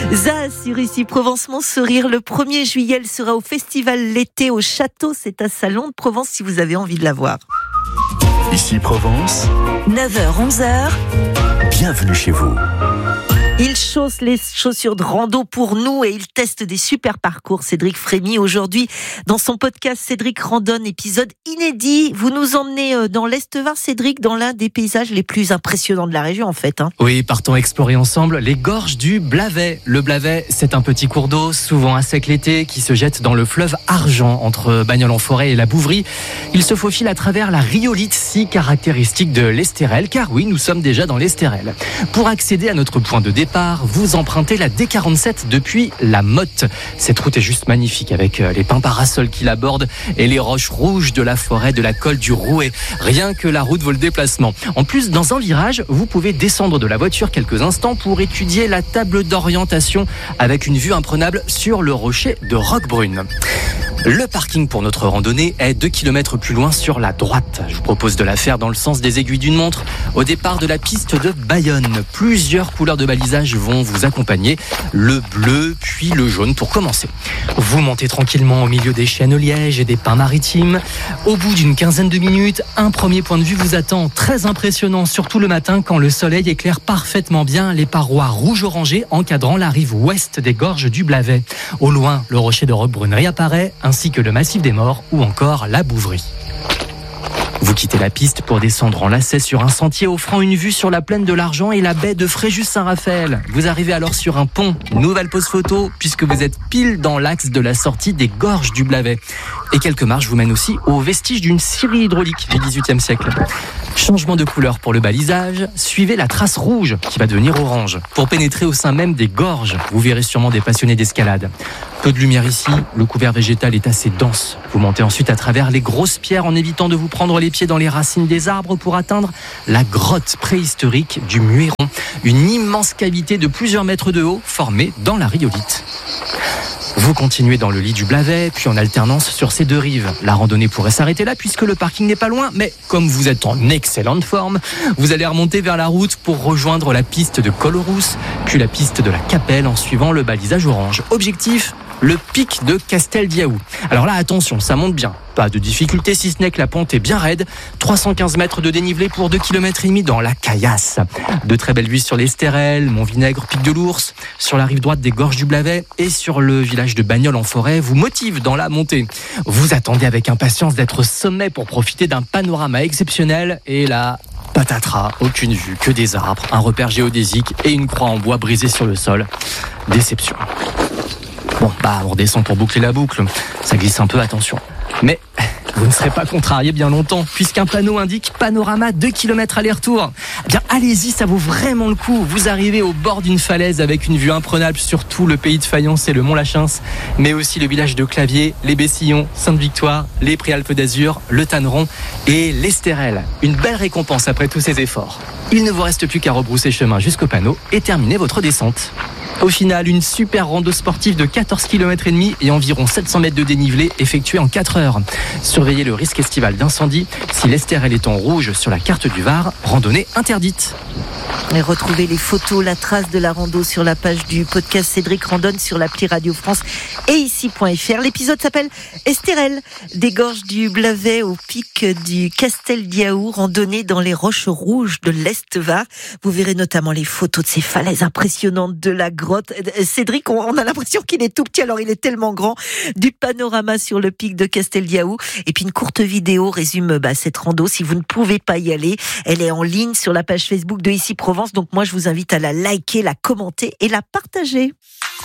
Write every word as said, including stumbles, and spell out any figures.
Za sur Ici Provence, mon sourire. Le premier juillet, elle sera au festival l'été au château. C'est à Salon de Provence si vous avez envie de la voir. Ici Provence, neuf heures onze heures. Bienvenue chez vous. Il chausse les chaussures de rando pour nous et il teste des super parcours. Cédric Frémy, aujourd'hui, dans son podcast Cédric Randonne, épisode inédit. Vous nous emmenez dans l'Est-Var, Cédric, dans l'un des paysages les plus impressionnants de la région, en fait. Hein. Oui, partons explorer ensemble les gorges du Blavet. Le Blavet, c'est un petit cours d'eau, souvent à sec l'été, qui se jette dans le fleuve Argent, entre Bagnols-en-Forêt et la Bouvrie. Il se faufile à travers la rhyolite, si caractéristique de l'Estérel, car oui, nous sommes déjà dans l'Estérel. Pour accéder à notre point de départ, vous empruntez la D quarante-sept depuis la Motte. Cette route est juste magnifique avec les pins parasols qui l'abordent et les roches rouges de la forêt de la Colle du Rouet. Rien que la route vaut le déplacement. En plus, dans un virage, vous pouvez descendre de la voiture quelques instants pour étudier la table d'orientation avec une vue imprenable sur le rocher de Roquebrune. Le parking pour notre randonnée est deux kilomètres plus loin sur la droite. Je vous propose de la faire dans le sens des aiguilles d'une montre, au départ de la piste de Bayonne. Plusieurs couleurs de balisage vont vous accompagner, le bleu puis le jaune pour commencer. Vous montez tranquillement au milieu des chênes lièges et des pins maritimes. Au bout d'une quinzaine de minutes, un premier point de vue vous attend, très impressionnant, surtout le matin quand le soleil éclaire parfaitement bien les parois rouge-orangé encadrant la rive ouest des gorges du Blavet. Au loin, le rocher de Roquebrune réapparaît, ainsi que le massif des Morts ou encore la Bouvrie. Vous quittez la piste pour descendre en lacet sur un sentier offrant une vue sur la plaine de l'Argent et la baie de Fréjus-Saint-Raphaël. Vous arrivez alors sur un pont, nouvelle pose photo, puisque vous êtes pile dans l'axe de la sortie des gorges du Blavet. Et quelques marches vous mènent aussi aux vestiges d'une scierie hydraulique du dix-huitième siècle. Changement de couleur pour le balisage, suivez la trace rouge qui va devenir orange. Pour pénétrer au sein même des gorges, vous verrez sûrement des passionnés d'escalade. Peu de lumière ici, le couvert végétal est assez dense. Vous montez ensuite à travers les grosses pierres en évitant de vous prendre les pieds dans les racines des arbres pour atteindre la grotte préhistorique du Muéron, une immense cavité de plusieurs mètres de haut formée dans la rhyolite. Vous continuez dans le lit du Blavet, puis en alternance sur ces deux rives. La randonnée pourrait s'arrêter là puisque le parking n'est pas loin, mais comme vous êtes en excellente forme, vous allez remonter vers la route pour rejoindre la piste de Colorousse, puis la piste de la Capelle en suivant le balisage orange. Objectif, le pic de Casteldiaou. Alors là, attention, ça monte bien. Pas de difficulté si ce n'est que la pente est bien raide. trois cent quinze mètres de dénivelé pour deux kilomètres et demi dans la Caillasse. De très belles vues sur l'Estérel, Montvinaigre, Pic de l'Ours, sur la rive droite des gorges du Blavet et sur le village de Bagnols-en-Forêt vous motive dans la montée. Vous attendez avec impatience d'être au sommet pour profiter d'un panorama exceptionnel et là, patatras, aucune vue, que des arbres, un repère géodésique et une croix en bois brisée sur le sol. Déception. Bon, bah, on redescend pour boucler la boucle. Ça glisse un peu, attention. Mais vous ne serez pas contrarié bien longtemps, puisqu'un panneau indique panorama deux kilomètres aller-retour. Eh bien, allez-y, ça vaut vraiment le coup. Vous arrivez au bord d'une falaise avec une vue imprenable sur tout le pays de Fayence et le Mont-Lachins, mais aussi le village de Clavier, les Bessillons, Sainte-Victoire, les Préalpes d'Azur, le Tanneron et l'Estérel. Une belle récompense après tous ces efforts. Il ne vous reste plus qu'à rebrousser chemin jusqu'au panneau et terminer votre descente. Au final, une super rando sportive de quatorze kilomètres et demi et environ sept cents mètres de dénivelé effectuée en quatre heures. Surveillez le risque estival d'incendie. Si l'Estérel est en rouge sur la carte du Var, randonnée interdite. Et retrouvez les photos, la trace de la rando sur la page du podcast Cédric Randonne sur l'appli Radio France et ici point f r. L'épisode s'appelle Estérel, des gorges du Blavet au pic du Casteldiaou, randonnée dans les roches rouges de l'Est-Var. Vous verrez notamment les photos de ces falaises impressionnantes de la grotte. Cédric, on a l'impression qu'il est tout petit, alors il est tellement grand. Du panorama sur le pic de Casteldiaou. Et puis une courte vidéo résume bah, cette rando. Si vous ne pouvez pas y aller, elle est en ligne sur la page Facebook de Ici Provence. Donc moi, je vous invite à la liker, la commenter et la partager.